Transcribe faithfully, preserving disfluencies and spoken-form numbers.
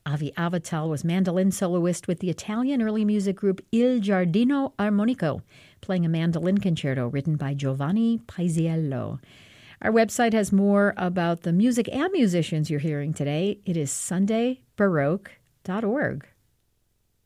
Avi Avital was mandolin soloist with the Italian early music group Il Giardino Armonico, playing a mandolin concerto written by Giovanni Paisiello. Our website has more about the music and musicians you're hearing today. It is sunday baroque dot org.